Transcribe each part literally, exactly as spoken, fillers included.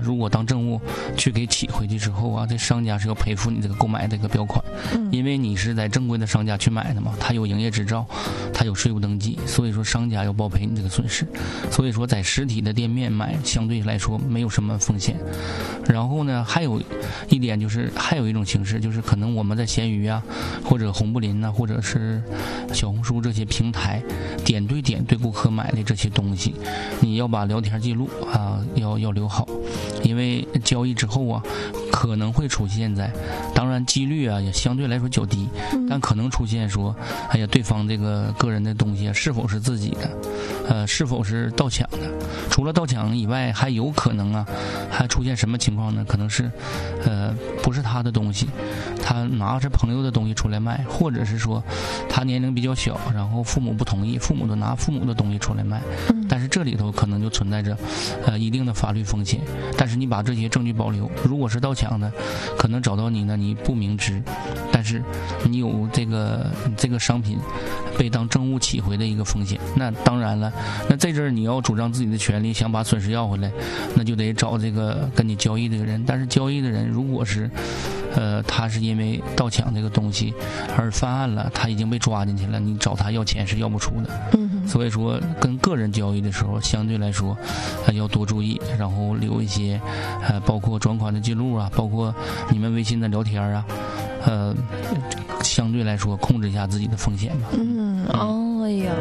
如果当政务去给起回去之后啊，这商家是要赔付你这个购买的一个标款， 嗯， 因为你是在正规的商家去买的嘛，他有营业执照，他有税务登记，所以说商家要报赔你这个损失。所以说在实体的店面买相对来说没有什么风险。然后呢，还有一点就是还有一种形式，就是可能我们在闲鱼啊，或者红布林啊，或者是小红书这些平台，点对点对顾客买的这些东西，你要把聊天记录啊要要留好，因为交易之后啊，可能会出现在，当然几率啊也相对来说较低，但可能出现说，哎呀，对方这个个人的东西是否是自己的，呃，是否是盗抢的？除了盗抢以外，还有可能啊，还出现什么情况呢？可能是，呃，不是他的东西，他拿着朋友的东西出来卖，或者是说，他年龄比较小，然后父母不同意，父母都拿父母的东西出来卖，但是这里头可能就存在着，呃，一定的法律风险。但是你把这些证据保留，如果是盗抢的，可能找到你呢，你不明知，但是你有这个这个商品被当证物起回的一个风险。那当然了，那在这儿你要主张自己的权利，想把损失要回来，那就得找这个跟你交易这个人。但是交易的人如果是，呃，他是因为盗抢这个东西而犯案了，他已经被抓进去了，你找他要钱是要不出的。 嗯， 所以说跟个人交易的时候，相对来说，呃，要多注意，然后留一些，呃，包括转款的记录啊，包括你们微信的聊天啊，呃，相对来说控制一下自己的风险吧。 嗯，哦呀。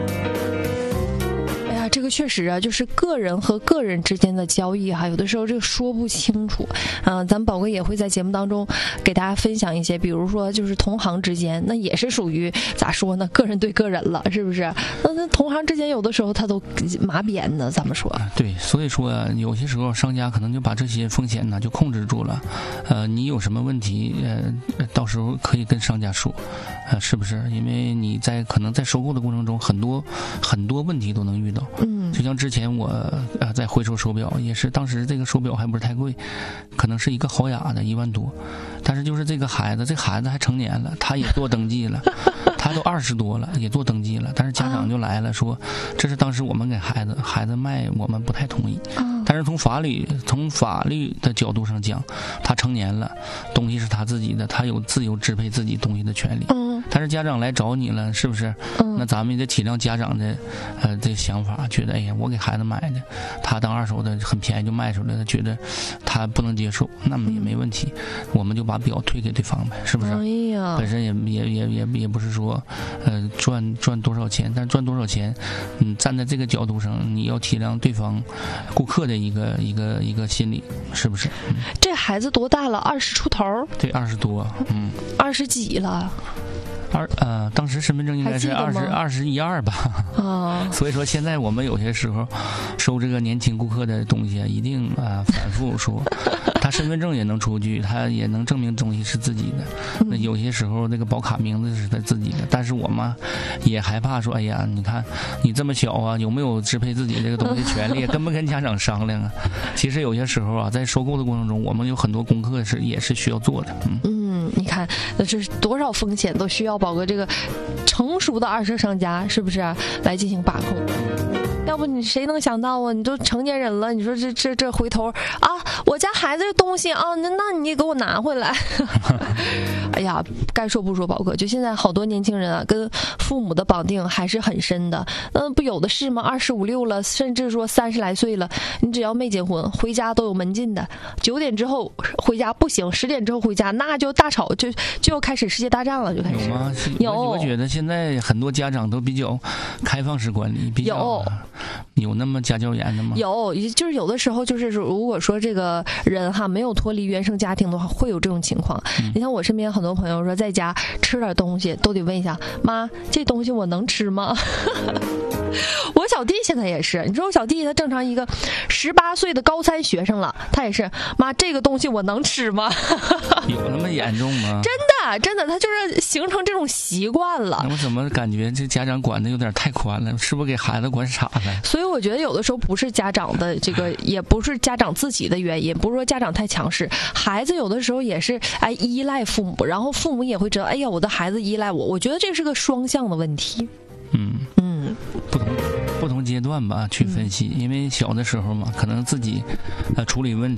这个确实啊，就是个人和个人之间的交易哈，有的时候这个说不清楚。嗯、呃，咱们宝哥也会在节目当中给大家分享一些，比如说就是同行之间，那也是属于咋说呢，个人对个人了，是不是？那那同行之间有的时候他都麻扁呢，咱们说。 对，所以说有些时候商家可能就把这些风险呢就控制住了。呃，你有什么问题，呃，到时候可以跟商家说，呃，是不是？因为你在可能在收购的过程中，很多很多问题都能遇到。 嗯， 就像之前我呃在回收手表，也是当时这个手表还不是太贵，可能是一个豪雅的一万多，但是就是这个孩子，这孩子还成年了，他也做登记了，他都二十多了，也做登记了，但是家长就来了，说这是当时我们给孩子，孩子卖我们不太同意。但是从法律从法律的角度上讲，他成年了，东西是他自己的，他有自由支配自己东西的权利。但是家长来找你了，是不是？那咱们也得体谅家长的呃这个想法，觉得哎呀，我给孩子买的，他当二手的很便宜就卖出来了，觉得他不能接受，那么也没问题，我们就把表退给对方呗，是不是？ 哎呀， 本身也也也也也不是说呃赚赚多少钱，但赚多少钱，嗯，站在这个角度上，你要体谅对方顾客的一个一个一个心理，是不是？嗯、 这孩子多大了？二十出头？ 对，二十多，嗯， 二十几了。 二呃，当时身份证应该是二十二十一二吧。 啊， 所以说现在我们有些时候收这个年轻顾客的东西啊，一定啊、呃、反复说，他身份证也能出具，他也能证明东西是自己的。那有些时候那个保卡名字是他自己的，但是我们也害怕说，哎呀，你看你这么小啊，有没有支配自己这个东西的权利？跟不跟家长商量啊？其实有些时候啊，在收购的过程中，我们有很多功课是也是需要做的。嗯。 嗯，你看，那这是多少风险都需要宝哥这个成熟的二手商家，是不是、啊、来进行把控？要不你谁能想到啊？你都成年人了，你说这这这回头啊，我家孩子的东西啊，那那你给我拿回来。哎呀，该说不说，宝哥，就现在好多年轻人啊，跟父母的绑定还是很深的。那不有的是吗？二十五六了，甚至说三十来岁了，你只要没结婚，回家都有门禁的。九点之后回家不行，十点之后回家那就大吵，就就要开始世界大战了，就开始。 有吗？ 有。 我觉得现在很多家长都比较开放式管理，比较有有那么家教严的吗？ 有，就是有的时候就是如果说这个人哈没有脱离原生家庭的话，会有这种情况。嗯、你像我身边很多朋友说，在家吃点东西都得问一下妈，这东西我能吃吗？我小弟现在也是，你说我小弟他正常一个十八岁的高三学生了，他也是妈，这个东西我能吃吗？ 有那么严重吗？ 真的真的，他就是形成这种习惯了。 那我怎么感觉这家长管的有点太宽了？是不是给孩子管傻了？ 所以我觉得有的时候不是家长的这个，也不是家长自己的原因，不是说家长太强势，孩子有的时候也是哎依赖父母，然后父母也会知道，哎呀，我的孩子依赖我，我觉得这是个双向的问题。 嗯嗯， 不同不同阶段吧去分析，嗯、因为小的时候嘛，可能自己呃处理问题。